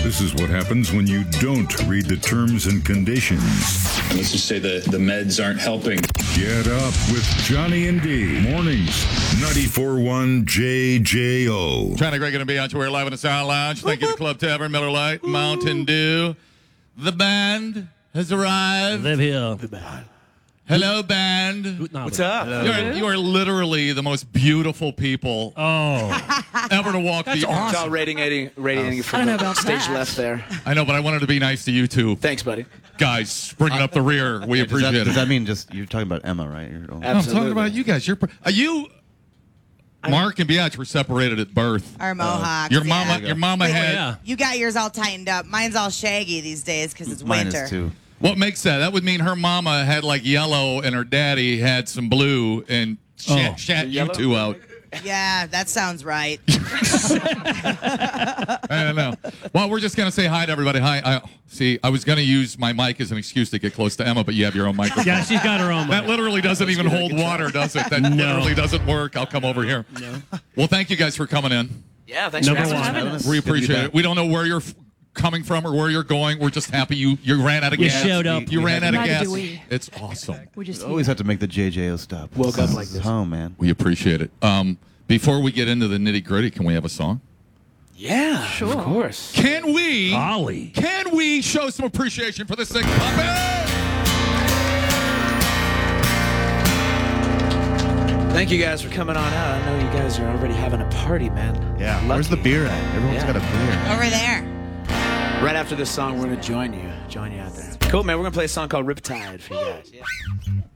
This is what happens when you don't read the terms and conditions. Let's just say the meds aren't helping. Get up with Johnny and D. Mornings, 94.1 JJO. China Greg going to be on tour live in the Sound Lounge. Thank you to Club Tavern, Miller Lite, Mountain Dew. The band has arrived. Live here. Hello, band. What's up? You are literally the most beautiful people ever to walk the earth. It's all radiating from the stage left there. I know, but I wanted to be nice to you, too. Thanks, buddy. Guys, bringing up the rear. We appreciate it. Does that mean just you're talking about Emma, right? No, I'm talking about you guys. Mark and Biatch were separated at birth. Our mohawks. Your mama had. Yeah. You got yours all tightened up. Mine's all shaggy these days because it's Mine winter. is too. What makes that? That would mean her mama had like yellow and her daddy had some blue and shat you two out. Yeah, that sounds right. I don't know. Well, we're just going to say hi to everybody. Hi. I was going to use my mic as an excuse to get close to Emma, but you have your own microphone. Yeah, she's got her own. That literally doesn't even hold water, does it? That literally doesn't work. I'll come over here. No. Well, thank you guys for coming in. Yeah, thanks for having us. We appreciate it. We don't know where you're coming from or where you're going. We're just happy you ran out of gas. You showed up. You ran out of gas. do we. It's awesome. We just Always have to make the JJO stop. Woke up like this. Oh, man. We appreciate it. Before we get into the nitty gritty, can we have a song? Yeah, Sure. of course. Can we show some appreciation for this thing? Thank you guys for coming on out. I know you guys are already having a party, man. Yeah. Lucky. Where's the beer at? Everyone's got a beer. Over there. Right after this song, we're going to join you out there. Cool, man. We're going to play a song called Riptide for you guys. Yeah.